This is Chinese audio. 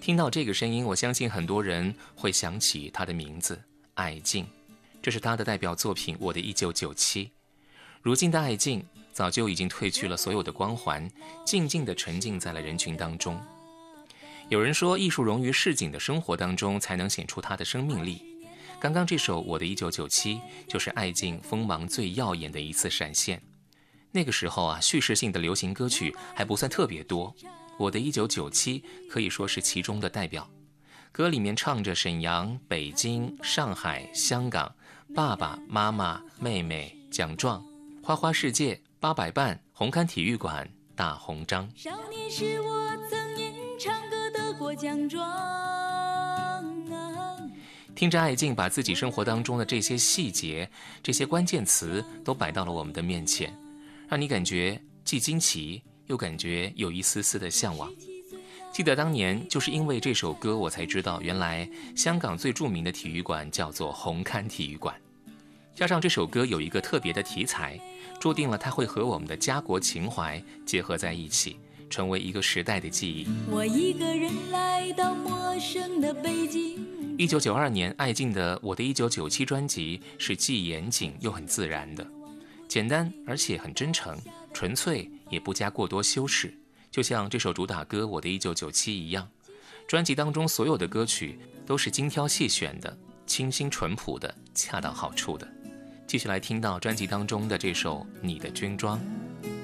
听到这个声音，我相信很多人会想起他的名字艾敬，这是他的代表作品《我的1997》。如今的艾敬早就已经褪去了所有的光环，静静地沉浸在了人群当中。有人说，艺术融于市井的生活当中，才能显出它的生命力。刚刚这首《我的1997》就是艾敬锋芒最耀眼的一次闪现。那个时候啊，叙事性的流行歌曲还不算特别多，《我的1997》可以说是其中的代表。歌里面唱着沈阳、北京、上海、香港、爸爸妈妈、妹妹、奖状、花花世界、800伴、红磡体育馆、大红章。 少年时我曾因唱歌得过奖状听着艾敬把自己生活当中的这些细节、这些关键词都摆到了我们的面前，让你感觉既惊奇又感觉有一丝丝的向往。记得当年就是因为这首歌，我才知道原来香港最著名的体育馆叫做红磡体育馆。加上这首歌有一个特别的题材，注定了它会和我们的家国情怀结合在一起，成为一个时代的记忆。 我一个人来到陌生的北京。 1992年，艾敬的《我的1997》专辑是既严谨又很自然的，简单而且很真诚，纯粹也不加过多修饰，就像这首主打歌《我的1997》一样。专辑当中所有的歌曲都是精挑细选的，清新淳朴的，恰到好处的。继续来听到专辑当中的这首《你的军装》。